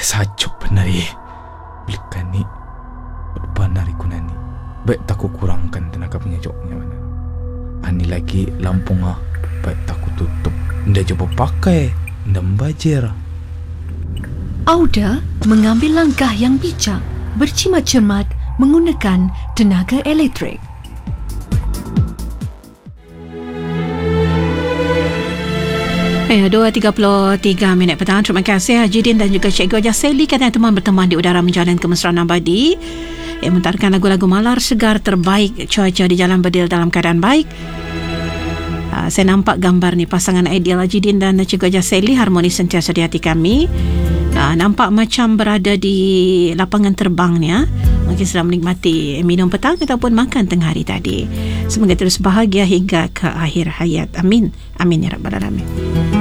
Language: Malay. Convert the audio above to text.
sajuk benar Belikan ni benar ikut ni. Baik tak aku kurangkan tenaga penyajoknya mana. Ani lagi lampung baik tak aku tutup. Nda coba pakai, nda membajir. Auda mengambil langkah yang bijak, berjimat cermat menggunakan tenaga elektrik. Ya, 2.33 petang. Terima kasih Haji Din dan juga Cikgu Haji Sally kerana teman berteman di udara menjalin kemesraan abadi yang mentarkan lagu-lagu malar segar terbaik. Cuaca di Jalan Bedil dalam keadaan baik. Saya nampak gambar ni pasangan ideal Haji Din dan Cikgu Haji Sally harmoni sentiasa di hati kami. Nampak macam berada di lapangan terbang ni. Mungkin sedang menikmati minum petang ataupun makan tengah hari tadi. Semoga terus bahagia hingga ke akhir hayat. Amin. Amin ya Rabbal Alamin.